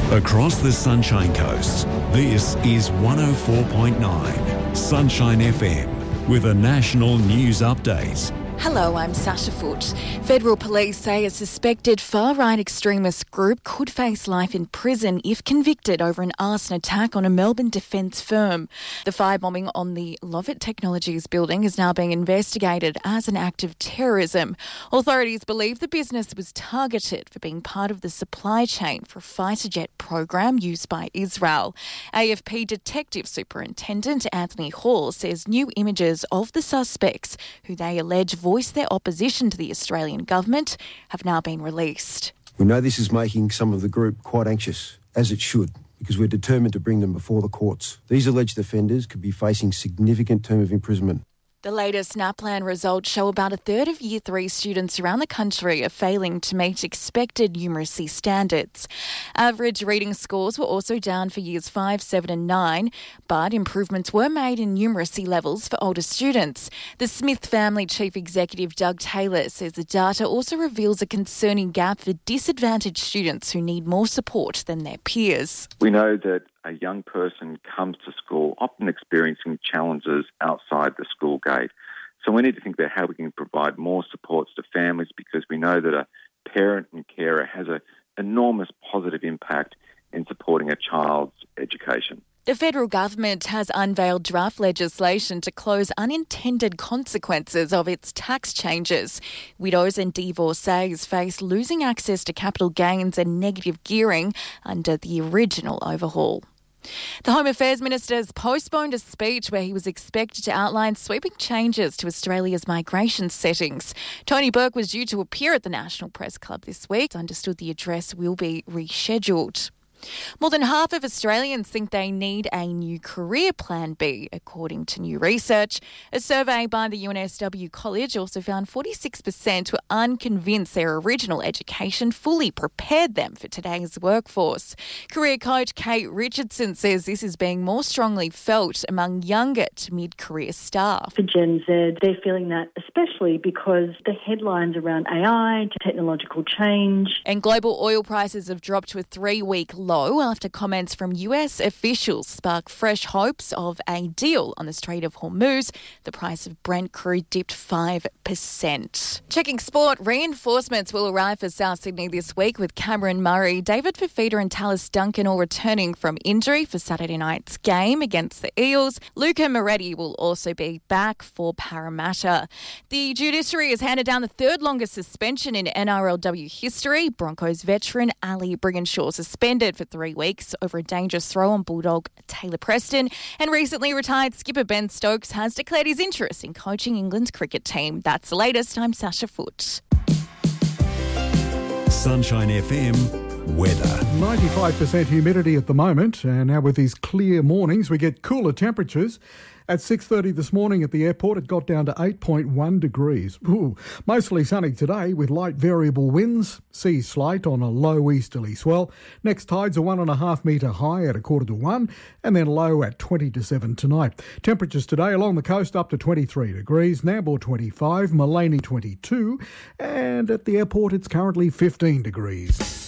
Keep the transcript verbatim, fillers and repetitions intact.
Across the Sunshine Coast, this is one oh four point nine Sunshine F M with a national news update. Hello, I'm Sasha Foote. Federal police say a suspected far-right extremist group could face life in prison if convicted over an arson attack on a Melbourne defence firm. The firebombing on the Lovett Technologies building is now being investigated as an act of terrorism. Authorities believe the business was targeted for being part of the supply chain for a fighter jet program used by Israel. A F P Detective Superintendent Anthony Hall says new images of the suspects, who they allege voiced their opposition to the Australian government, have now been released. We know this is making some of the group quite anxious, as it should, because we're determined to bring them before the courts. These alleged offenders could be facing significant term of imprisonment. The latest NAPLAN results show about a third of Year three students around the country are failing to meet expected numeracy standards. Average reading scores were also down for Years five, seven and nine, but improvements were made in numeracy levels for older students. The Smith family chief executive Doug Taylor says the data also reveals a concerning gap for disadvantaged students who need more support than their peers. We know that a young person comes to school often experiencing challenges outside the school gate. So we need to think about how we can provide more supports to families, because we know that a parent and carer has an enormous positive impact in supporting a child's education. The federal government has unveiled draft legislation to close unintended consequences of its tax changes. Widows and divorcees face losing access to capital gains and negative gearing under the original overhaul. The Home Affairs Minister has postponed a speech where he was expected to outline sweeping changes to Australia's migration settings. Tony Burke was due to appear at the National Press Club this week. It's understood the address will be rescheduled. More than half of Australians think they need a new career plan B, according to new research. A survey by the U N S W College also found forty-six percent were unconvinced their original education fully prepared them for today's workforce. Career coach Kate Richardson says this is being more strongly felt among younger to mid-career staff. For Gen Z, they're feeling that especially because the headlines around A I, technological change. And global oil prices have dropped to a three-week low. Low after comments from U S officials spark fresh hopes of a deal on the Strait of Hormuz. The price of Brent crude dipped five percent. Checking sport, reinforcements will arrive for South Sydney this week with Cameron Murray, David Fifita and Tallis Duncan all returning from injury for Saturday night's game against the Eels. Luca Moretti will also be back for Parramatta. The judiciary has handed down the third longest suspension in N R L W history. Broncos veteran Ali Brigginshaw suspended for three weeks over a dangerous throw on Bulldog Taylor Preston. And recently retired skipper Ben Stokes has declared his interest in coaching England's cricket team. That's the latest. I'm Sasha Foote. Sunshine F M weather. ninety-five percent humidity at the moment, and now with these clear mornings we get cooler temperatures. At six thirty this morning at the airport, it got down to eight point one degrees. Ooh, mostly sunny today with light variable winds, seas slight on a low easterly swell. Next tides are one and a half metre high at a quarter to one, and then low at twenty to seven tonight. Temperatures today along the coast up to twenty-three degrees, Nambour twenty-five, Mullaney twenty-two, and at the airport it's currently fifteen degrees.